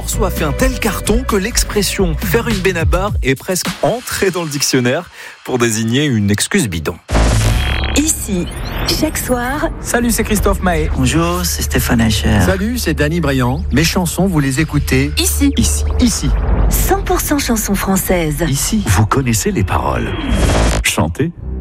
morceau a fait un tel carton que l'expression faire une benabar est presque entrée dans le dictionnaire pour désigner une excuse bidon. Ici, chaque soir. Salut, c'est Christophe Mahé. Bonjour, c'est Stéphane Echer. Salut, c'est Danny Briand. Mes chansons, vous les écoutez Ici. 100% 100% chansons françaises. Ici. Vous connaissez les paroles. Chantez